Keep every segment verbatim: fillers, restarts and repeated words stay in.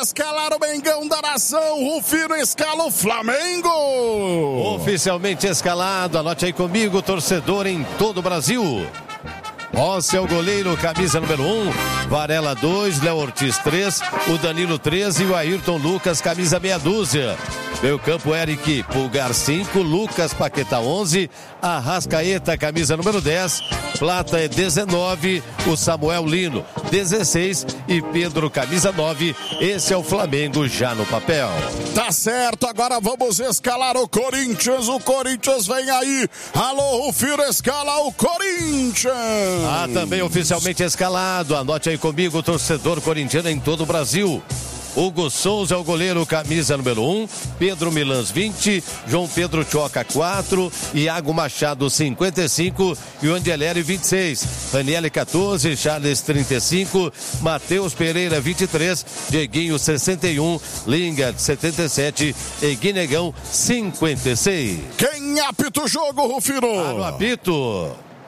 escalar o Mengão da nação. Rufino escala o Flamengo. Oficialmente escalado, anote aí comigo, torcedor em todo o Brasil. Rossi é o goleiro, camisa número um, Varela dois, Léo Ortiz três, o Danilo três e o Ayrton Lucas, camisa meia dúzia. Meio campo, Eric Pulgar cinco, Lucas Paquetá onze, Arrascaeta, camisa número dez, Plata é dezenove, o Samuel Lino dezesseis e Pedro, camisa nove. Esse é o Flamengo já no papel. Tá certo, agora vamos escalar o Corinthians. O Corinthians vem aí. Alô, Rufino, escala o Corinthians. Ah, também oficialmente escalado. Anote aí comigo, torcedor corintiano em todo o Brasil. Hugo Souza é o goleiro, camisa número um, Pedro Milans vinte, João Pedro Choca quatro, Iago Machado cinquenta e cinco e o Angeleri vinte e seis, Raniele quatorze, Charles trinta e cinco, Matheus Pereira vinte e três, Dieguinho sessenta e um, Lingard setenta e sete e Guinegão cinquenta e seis. Quem apita o jogo, Rufino? Ah, no apito,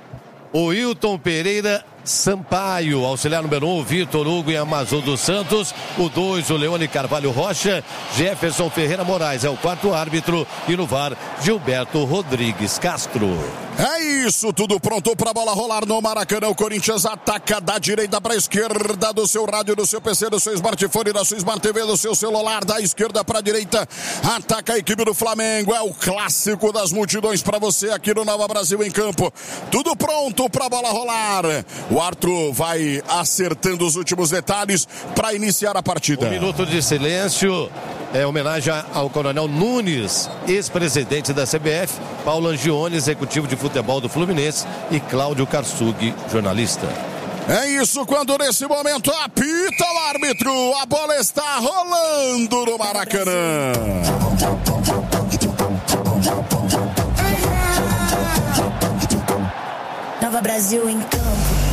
o Hilton Pereira Sampaio, auxiliar número um, Vitor Hugo e Amazon dos Santos, o dois, o Leone Carvalho Rocha, Jefferson Ferreira Moraes é o quarto árbitro e no V A R, Gilberto Rodrigues Castro. É isso, tudo pronto para a bola rolar no Maracanã. O Corinthians ataca da direita para a esquerda, do seu rádio, do seu P C, do seu smartphone, da sua Smart T V, do seu celular, da esquerda para a direita. Ataca a equipe do Flamengo, é o clássico das multidões para você aqui no Nova Brasil em campo. Tudo pronto para a bola rolar. O Arthur vai acertando os últimos detalhes para iniciar a partida. Um minuto de silêncio. É homenagem ao Coronel Nunes, ex-presidente da C B F, Paulo Angione, executivo de futebol do Fluminense, e Cláudio Karsug, jornalista. É isso, quando nesse momento apita o árbitro, a bola está rolando no Maracanã. Nova Brasil em campo.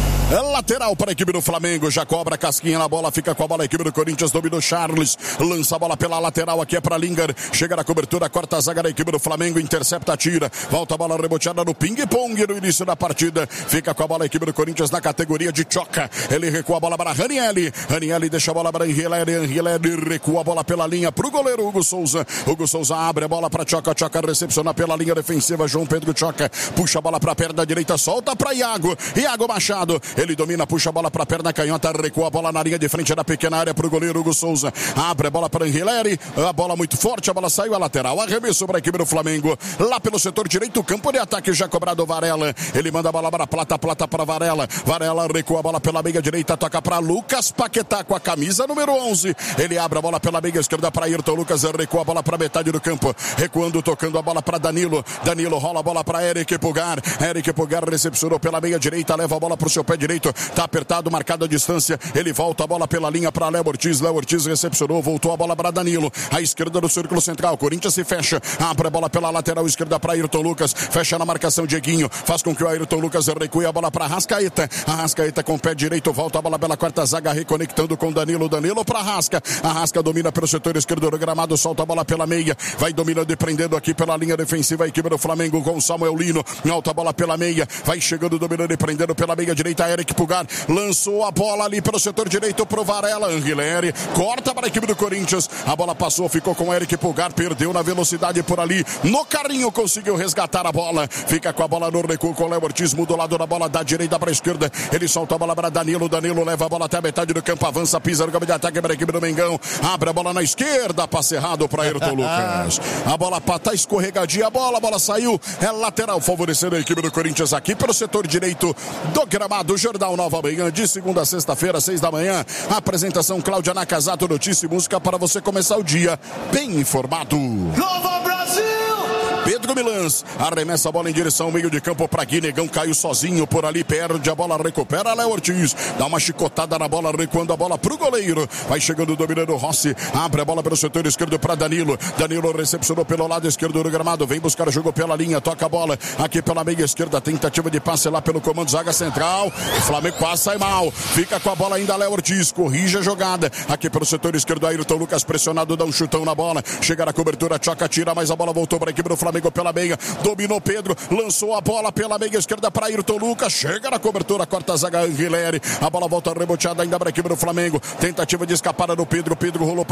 Lateral para a equipe do Flamengo, já cobra a casquinha na bola, fica com a bola a equipe do Corinthians, dominou Charles, lança a bola pela lateral, aqui é para Lingard, chega na cobertura, corta a zaga da equipe do Flamengo, intercepta, tira, volta a bola reboteada no ping-pong no início da partida, fica com a bola a equipe do Corinthians na categoria de choca, ele recua a bola para Ranieri, Ranieri deixa a bola para Angeleri, Angeleri recua a bola pela linha para o goleiro Hugo Souza, Hugo Souza abre a bola para Choca, Choca recepciona pela linha defensiva, João Pedro Choca, puxa a bola para a perna direita, solta para Iago, Iago Machado, ele domina, puxa a bola para a perna canhota, recua a bola na linha de frente da pequena área para o goleiro Hugo Souza. Abre a bola para Angeleri, a bola muito forte, a bola saiu a lateral. Arremesso para a equipe do Flamengo. Lá pelo setor direito, campo de ataque já cobrado Varela. Ele manda a bola para Plata, Plata para Varela. Varela recua a bola pela meia direita, toca para Lucas Paquetá com a camisa número onze. Ele abre a bola pela meia esquerda para Ayrton Lucas, recua a bola para metade do campo. Recuando, tocando a bola para Danilo. Danilo rola a bola para Eric Pulgar. Eric Pulgar recepcionou pela meia direita, leva a bola para o seu pé direito. Tá apertado, marcado a distância, ele volta a bola pela linha para Léo Ortiz, Léo Ortiz recepcionou, voltou a bola para Danilo, à esquerda do círculo central, Corinthians se fecha, abre a bola pela lateral esquerda para Ayrton Lucas, fecha na marcação Dieguinho, faz com que o Ayrton Lucas recue a bola para Arrascaeta, Arrascaeta com o pé direito, volta a bola pela quarta zaga, reconectando com Danilo, Danilo para Arrasca, Arrasca domina pelo setor esquerdo do gramado, solta a bola pela meia, vai dominando e prendendo aqui pela linha defensiva a equipe do Flamengo com Samuel Lino, alta a bola pela meia, vai chegando, dominando e prendendo pela meia direita, Eric Pulgar, lançou a bola ali pelo setor direito pro Varela, Angeleri, corta para a equipe do Corinthians, a bola passou, ficou com Eric Pulgar, perdeu na velocidade por ali, no carrinho conseguiu resgatar a bola, fica com a bola no recuo com o Léo Ortiz, muda o lado da bola da direita para a esquerda, ele solta a bola para Danilo, Danilo leva a bola até a metade do campo, avança, pisa no campo de ataque para a equipe do Mengão, abre a bola na esquerda, passe errado para Ayrton Lucas, a bola tá escorregadia, a bola, a bola saiu, é lateral favorecendo a equipe do Corinthians aqui pelo setor direito do gramado, Jornal Nova Manhã, de segunda a sexta-feira, seis da manhã. Apresentação Cláudia Nakazato, notícia e música para você começar o dia bem informado. Nova Brasil! Pedro Milans arremessa a bola em direção ao meio de campo para Guinegão, caiu sozinho por ali, perde a bola, recupera Léo Ortiz, dá uma chicotada na bola, recuando a bola pro goleiro, vai chegando dominando Rossi, abre a bola pelo setor esquerdo para Danilo, Danilo recepcionou pelo lado esquerdo do gramado, vem buscar o jogo pela linha, toca a bola aqui pela meia esquerda, tentativa de passe lá pelo comando zaga central, o Flamengo quase sai mal, fica com a bola ainda Léo Ortiz, corrige a jogada, aqui pelo setor esquerdo Ayrton Lucas pressionado, dá um chutão na bola, chega na cobertura, Choca, tira, mas a bola voltou para a equipe do Flamengo pela meia, dominou Pedro, lançou a bola pela meia esquerda para Ayrton Lucas, chega na cobertura, corta a zaga Angeleri, a bola volta reboteada ainda para a equipe do Flamengo, tentativa de escapada do Pedro, Pedro rolou